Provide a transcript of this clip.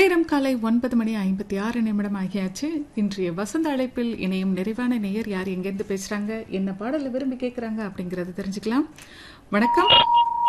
நேரம் காலை 9:56 ஆகியாச்சு. இன்றைய வசந்த அழைப்பில் இணையும் நிறைவான நேயர் யார், எங்கேருந்து பேசுறாங்க, என்ன பாடலை விரும்பி கேட்குறாங்க அப்படிங்கறத தெரிஞ்சுக்கலாம். வணக்கம்.